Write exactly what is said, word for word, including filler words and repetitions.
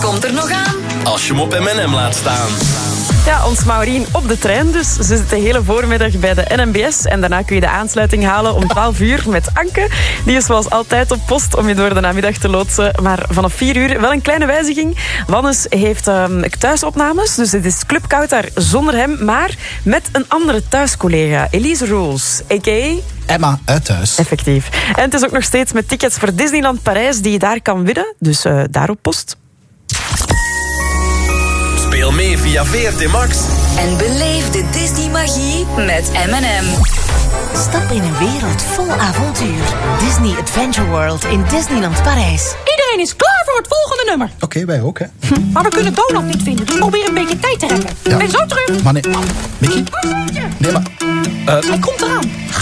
komt er nog aan? Als je hem op M en M laat staan. Ja, ons Maureen op de trein dus. Ze zit de hele voormiddag bij de N M B S. En daarna kun je de aansluiting halen om twaalf uur met Anke. Die is zoals altijd op post om je door de namiddag te loodsen. Maar vanaf vier uur wel een kleine wijziging. Wannes heeft um, thuisopnames. Dus het is Club Kautar zonder hem. Maar met een andere thuiscollega. Elise Roos, a k a... Emma uit thuis. Effectief. En het is ook nog steeds met tickets voor Disneyland Parijs die je daar kan winnen. Dus uh, daar op post. Speel mee via V R T Max. En beleef de Disney-magie met M en M. Stap in een wereld vol avontuur. Disney Adventure World in Disneyland Parijs. Iedereen is klaar voor het volgende nummer. Oké, okay, wij ook, hè. Maar we kunnen Donald niet vinden, dus probeer een beetje tijd te rekken. Ja. Ben zo terug. Maar nee, Mickey? Nee, maar... Uh, Hij komt eraan. Ga